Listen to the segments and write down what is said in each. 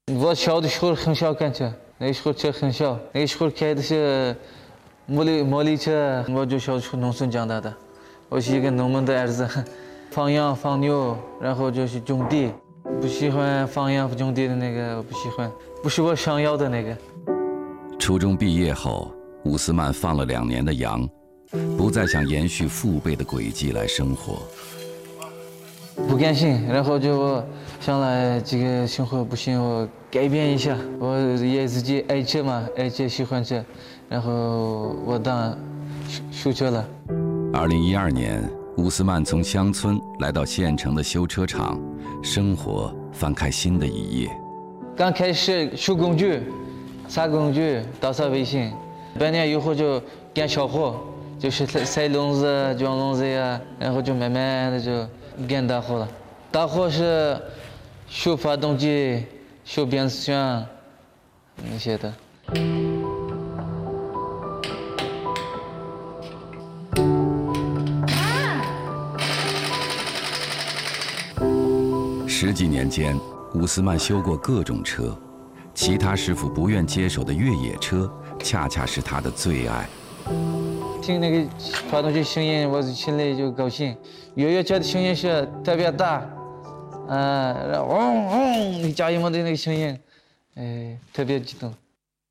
我小的时候很少开车，那个时候车很小，那个时候开的是摩力车。我就小时候农村长大的，我是一个农民的儿子，放羊放牛，然后就是种地。不喜欢放羊种地的那个，我不喜欢，不是我想要的那个。 初中毕业后，伍斯曼放了2年的羊，不再想延续父辈的轨迹来生活。 不甘心，然后就想来这个生活不行，我改变一下。我也自己爱车嘛，爱车喜欢车，然后我当修车了。 2012年，伍斯曼从乡村来到县城的修车厂，生活翻开新的一页。 刚开始修工具、擦工具、打扫卫生，半年以后就干小活，就是塞笼子、装笼子呀，然后就慢慢的就干大活了。大活是修发动机、修变速箱那些的。 10几年间，伍斯曼修过各种车，其他师傅不愿接手的越野车，恰恰是他的最爱。 听那个发动机声音，我心里就高兴。越野车的声音是特别大，然后嗡嗡，你加油门的那个声音，特别激动。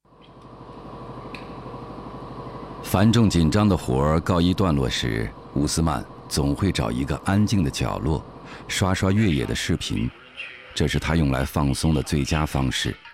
繁重紧张的活儿告一段落时，伍斯曼总会找一个安静的角落，刷刷越野的视频，这是他用来放松的最佳方式。